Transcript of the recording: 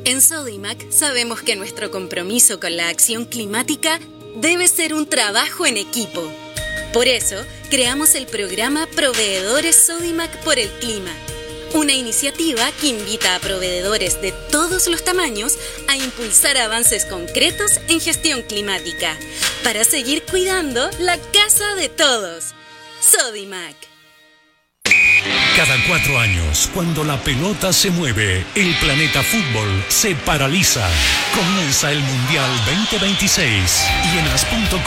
En Sodimac sabemos que nuestro compromiso con la acción climática debe ser un trabajo en equipo. Por eso, creamos el programa Proveedores Sodimac por el Clima, una iniciativa que invita a proveedores de todos los tamaños a impulsar avances concretos en gestión climática para seguir cuidando la casa de todos. Sodimac. Cada 4 años, cuando la pelota se mueve, el planeta fútbol se paraliza. Comienza el Mundial 2026 y en as.com